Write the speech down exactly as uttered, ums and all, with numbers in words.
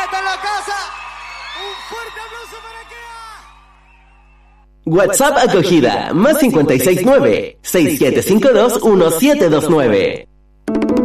Kea está en la casa. Un fuerte aplauso para Kea. WhatsApp acogida, más cinco seis nueve, seis siete cinco dos, uno siete dos nueve.